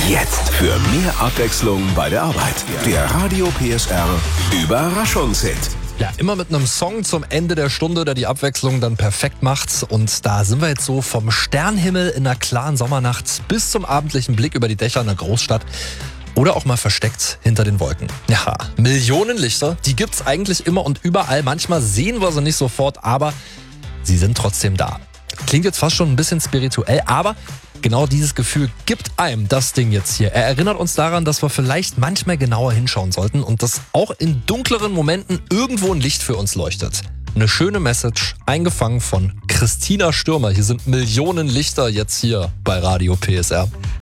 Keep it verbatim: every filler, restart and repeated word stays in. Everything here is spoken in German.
Jetzt für mehr Abwechslung bei der Arbeit. Der Radio P S R Überraschungshit. Ja, immer mit einem Song zum Ende der Stunde, der die Abwechslung dann perfekt macht. Und da sind wir jetzt so vom Sternhimmel in einer klaren Sommernacht bis zum abendlichen Blick über die Dächer einer Großstadt. Oder auch mal versteckt hinter den Wolken. Ja, Millionen Lichter, die gibt's eigentlich immer und überall. Manchmal sehen wir sie nicht sofort, aber sie sind trotzdem da. Klingt jetzt fast schon ein bisschen spirituell, aber genau dieses Gefühl gibt einem das Ding jetzt hier. Er erinnert uns daran, dass wir vielleicht manchmal genauer hinschauen sollten und dass auch in dunkleren Momenten irgendwo ein Licht für uns leuchtet. Eine schöne Message, eingefangen von Christina Stürmer. Hier sind Millionen Lichter jetzt hier bei Radio P S R.